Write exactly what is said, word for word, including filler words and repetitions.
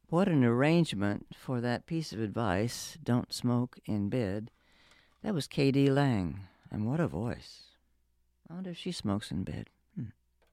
What an arrangement for that piece of advice, don't smoke in bed. That was K D. Lang, and what a voice. I wonder if she smokes in bed.